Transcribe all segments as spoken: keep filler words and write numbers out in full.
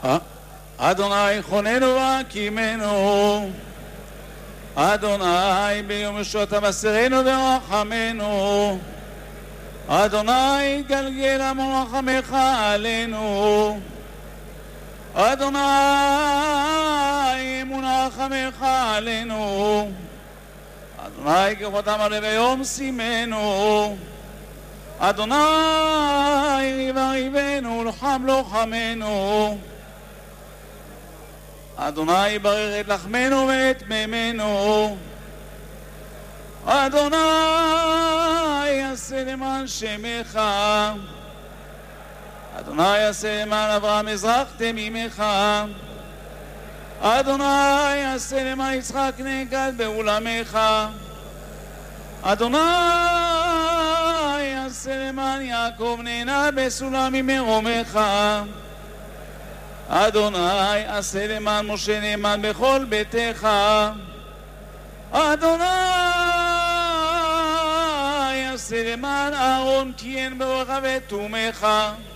אדוני חוננו והקימנו, אדוני ביום ישועת תבשרנו ורחמנו, אדוני גלגל עמו רחמך עלינו, אדוני אמון רחמך עלינו, אדוני כבודם עלי ביום שימנו, אדוני ריב ריבנו ולחם לוחמנו, אדוני יברך את לחמנו ואת מימינו, אדוני יעשה למען שמך, אדוני יעשה למען אברהם מזרח תמימך, אדוני יעשה למען יצחק נגד באולמך, אדוני יעשה למען יעקב נהנה בסולם ממרומך, אדוני עשה למען משה נאמן בכל ביתך, אדוני עשה למען אהרון כיהן באורך ותומך,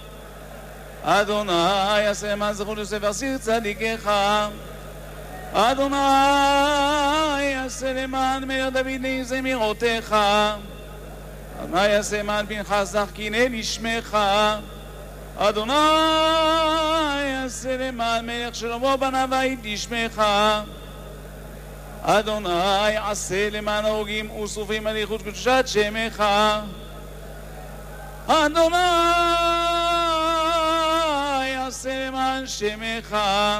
אדוני עשה למען זכות יוסף אסיר צדיקך, אדוני עשה למען מלך דוד נעשה מרותך, אדוני עשה למען פנחס אח קינא לשמך, אדוני יעשה למען מלך שלמה בנה בית לשמך, אדוני עשה למען הרוגים ושרופים על ייחוד קדושת שמך, אדוני יעשה למען שמך,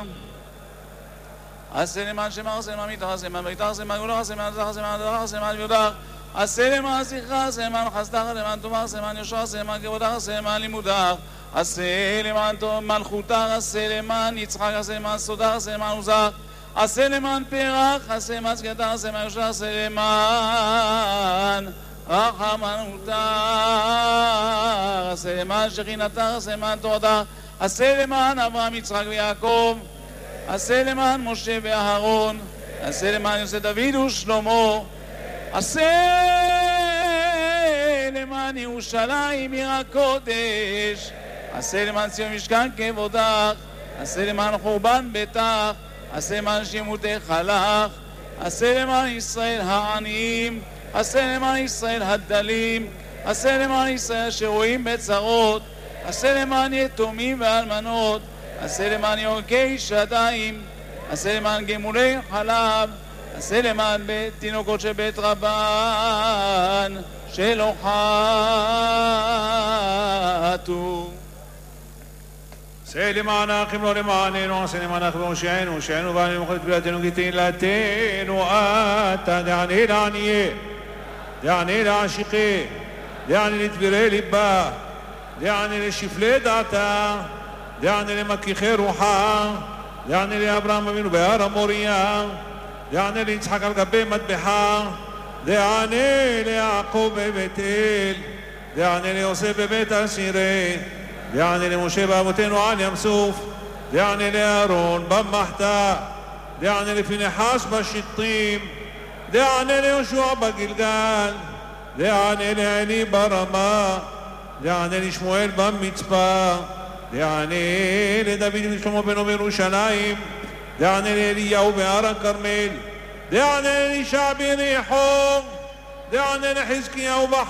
עשה למען שמך, עשה למען מיתך, עשה למען ביתך, עשה למען גאולך, עשה למען זרח, עשה למען דרך, עשה למען יודך, עשה למען זכרך, עשה למען חסדך, עשה למען טובך, עשה למען יושרך, עשה למען כבודך, עשה למען לימודך, עשה למען מלכותך, עשה למען יצחק, עשה למען סודך, עשה למען עוזך, עשה למען פרח, עשה למען סגדך, עשה למען יושרך, עשה למען רחמנותך, עשה למען שכינתך, עשה למען תורתך, עשה למען אברהם יצחק ויעקב, עשה למען משה ואהרון, עשה למען יוסף דוד ושלמה, עשה למען ירושלים עיר הקודש, עשה למען ציון משכן כבודך, עשה למען חורבן ביתך, עשה למען שימותך לך, עשה למען ישראל העניים, עשה למען ישראל הדלים, עשה למען ישראל שרואים בצרות, עשה למען יתומים ואלמנות, עשה למען יורקי שדיים, עשה למען גמולי חלב, עשה למען בית תינוקות של בית רבן שלא חטאו. עשה למען האחים לא למעננו, עשה למען האחים והושיענו, הושיענו ואנו מוכן את בלעתנו כתהילתנו אתה, דעני לעניי, דעני לעשיקי, דעני לדברי ליבה, דעני לשפלי דעתה, דעני למכיחי רוחה, דעני לאברהם אבינו בהר המוריה, דעני ליצחק על גבי מטבחה, דעני ליעקב בבית אל, דעני ליוסף בבית אסירי, דעני למשה באבותינו על ים סוף, דעני לאהרון במחתה, דעני לפנחס בשיטים, דעני ליהושע בגלגל, דעני לעלי ברמה, דעני לשמואל במצפה, דעני לדוד ושלמה בנו בירושלים, דעני לאליהו בהר הכרמל, דעני לאלישע ביריחו, דעני לחזקיהו בחרון,